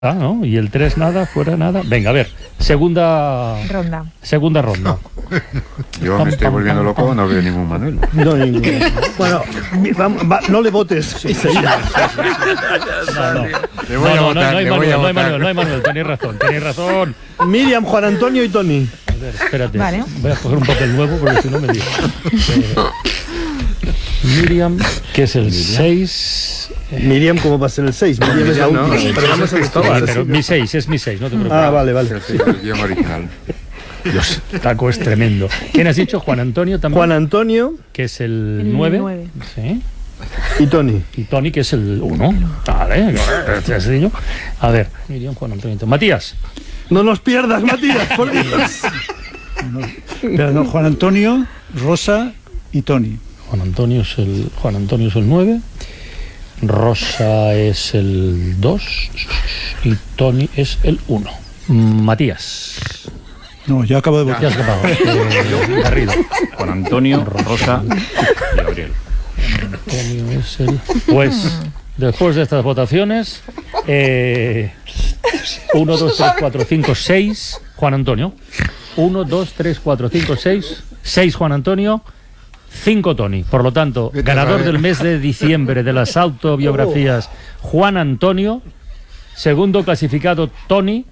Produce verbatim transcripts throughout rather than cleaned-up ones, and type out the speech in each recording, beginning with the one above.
Ah, ¿no? Y el tres nada, fuera nada. Venga, a ver, segunda ronda. Segunda ronda. Yo me estoy volviendo loco, no veo ningún Manuel. No, ninguno. Bueno, va, va, no le votes. No, no. Te voy a No, no, votar, no hay te voy Manuel, a no hay votar. Manuel, no hay Manuel, tenéis razón, tenéis razón. Miriam, Juan Antonio y Tony. A ver, espérate. Vale. Voy a coger un papel nuevo porque si no me digo. Eh, Miriam, que es el seis. Miriam, ¿cómo va a ser el seis? Miriam es la Miriam, no, última. pero vamos a Cristóbal. Pero mi seis, es mi seis, no te preocupes. Ah, vale, vale. Sí, el guión original. Dios, Taco es tremendo. ¿Quién has dicho? Juan Antonio también. Juan Antonio Que es el El nueve. nueve. Sí. y Tony. Y Tony, que es el uno. Vale, este es el niño. A ver, Miriam, Juan Antonio. Matías. No nos pierdas, Matías, por Dios. Pero no, Juan Antonio, Rosa y Tony. Juan Antonio es el Juan Antonio es el nueve. Rosa es el dos y Tony es el uno. Matías. No, yo acabo de ¿Qué votar. has acabado? Eh, Garrido. Juan Antonio, Rosa y Gabriel. Antonio es el... Pues, después de estas votaciones, eh, uno, dos, tres, cuatro, cinco, seis, Juan Antonio. uno, dos, tres, cuatro, cinco, seis, seis Juan Antonio, cinco Tony. Por lo tanto, ganador del mes de diciembre de las autobiografías, Juan Antonio. Segundo clasificado, Tony.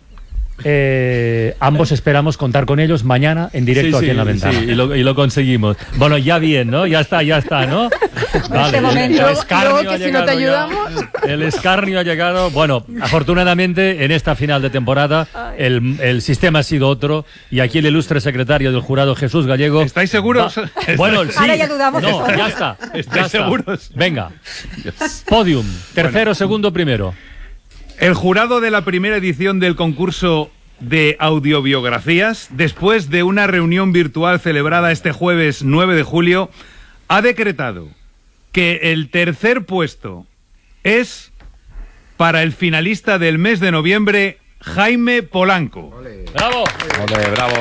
Eh, ambos esperamos contar con ellos mañana en directo Sí, aquí sí, en La Ventana. sí, y, lo, y lo conseguimos. Bueno, ya bien, ¿no? Ya está, ya está, ¿no? Vale, Este momento, el escarnio luego que ha si no te llegado ya. ayudamos. El escarnio ha llegado. Bueno, afortunadamente en esta final de temporada el, el sistema ha sido otro y aquí el ilustre secretario del jurado, Jesús Gallego. ¿Estáis seguros? va- Bueno, sí. Ahora ya dudamos. No, ya está. ¿Estáis ya está. seguros? Venga. Podium. Tercero, segundo, primero. El jurado de la primera edición del concurso de audiobiografías, después de una reunión virtual celebrada este jueves nueve de julio, ha decretado que el tercer puesto es para el finalista del mes de noviembre, Jaime Polanco. ¡Bravo! Ole, bravo.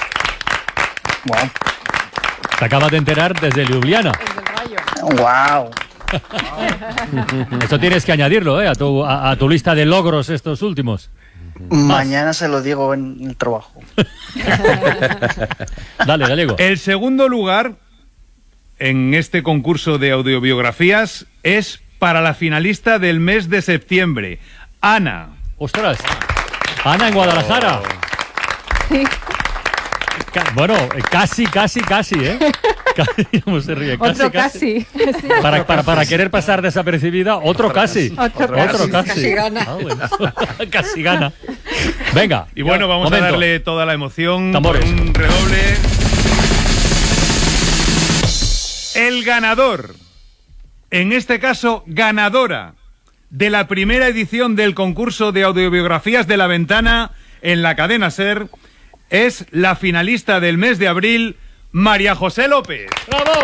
Se acaba de enterar desde Ljubljana. Wow. Esto tienes que añadirlo, ¿eh? A tu, a, a tu lista de logros estos últimos. Mañana se lo digo en el trabajo. Dale, Gallego. El segundo lugar en este concurso de audiobiografías es para la finalista del mes de septiembre, Ana. ¡Ostras! Ana en Guadalajara. Ca- Bueno, eh, casi, casi, casi, ¿eh? Casi, ¿cómo se ríe? Otro casi. Para, para, para querer pasar desapercibida, otro casi. Otro Otro casi. casi. Casi gana. Ah, bueno. Casi gana. Venga. Y bueno, vamos momento. a darle toda la emoción. Tambores. Con un redoble. El ganador, en este caso ganadora, de la primera edición del concurso de audiobiografías de La Ventana en la cadena SER, es la finalista del mes de abril, María José López. ¡Bravo!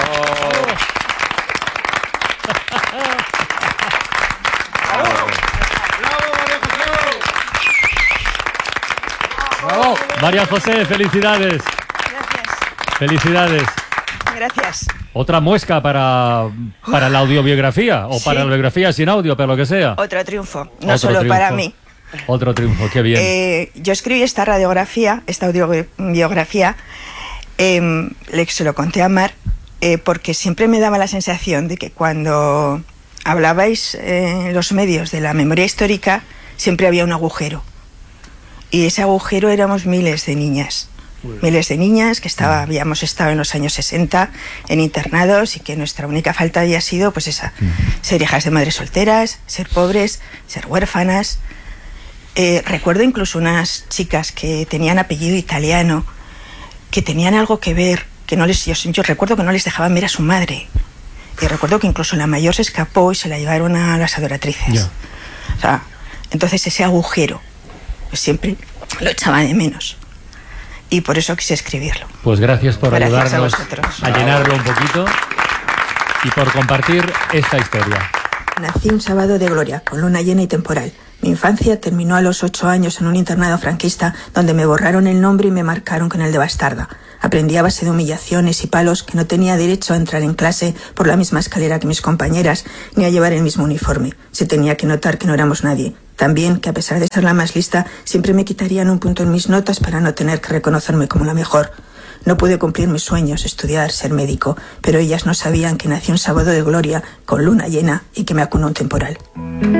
María José, felicidades. Gracias, Felicidades. gracias. Otra muesca para, para la audiobiografía o Sí. para la biografía sin audio, pero lo que sea. Otro triunfo, no Otro solo triunfo. para mí. Otro triunfo, qué bien. Eh, yo escribí esta radiografía, esta audiobiografía, eh, le, se lo conté a Mar, eh, porque siempre me daba la sensación de que cuando hablabais eh, en los medios de la memoria histórica, siempre había un agujero. Y ese agujero éramos miles de niñas. Miles de niñas que estaba, habíamos estado en los años sesenta en internados y que nuestra única falta había sido pues esa, ser hijas de madres solteras, ser pobres, ser huérfanas. Eh, recuerdo incluso unas chicas que tenían apellido italiano, que tenían algo que ver, que no les, yo, yo recuerdo que no les dejaban ver a su madre. Y recuerdo que incluso la mayor se escapó y se la llevaron a las adoratrices. Ya. O sea, entonces ese agujero, pues siempre lo echaba de menos. Y por eso quise escribirlo. Pues gracias por Gracias a ayudarnos vosotros. a llenarlo un poquito y por compartir esta historia. Nací un sábado de gloria, con luna llena y temporal. Mi infancia terminó a los ocho años en un internado franquista donde me borraron el nombre y me marcaron con el de bastarda. Aprendí a base de humillaciones y palos que no tenía derecho a entrar en clase por la misma escalera que mis compañeras ni a llevar el mismo uniforme. Se tenía que notar que no éramos nadie. También que a pesar de ser la más lista, siempre me quitarían un punto en mis notas para no tener que reconocerme como la mejor. No pude cumplir mis sueños, estudiar, ser médico, pero ellas no sabían que nací un sábado de gloria, con luna llena y que me acunó un temporal.